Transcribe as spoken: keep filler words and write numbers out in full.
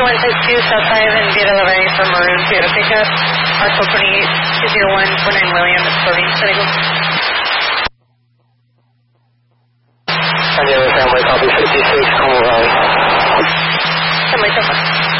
one six two, South five, and be delivery for Maroon Toyota pickup. Article twenty-eight, two zero one, four nine William, Exploding Cycle. San Diego Family, copy fifty-six, Como Valley. Family, so far.